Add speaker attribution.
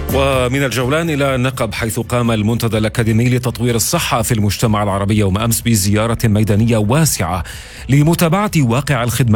Speaker 1: ومن الجولان إلى النقب، حيث قام المنتدى الأكاديمي لتطوير الصحة في المجتمع العربي يوم أمس بزيارة ميدانية واسعة لمتابعة واقع الخدمات